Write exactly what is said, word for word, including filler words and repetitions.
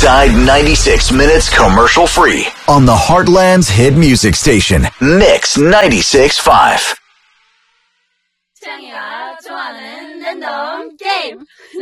Tide ninety-six minutes commercial free on the Heartland's hit music station, Mix ninety-six point five. 창이가 좋아하는 랜덤 게임.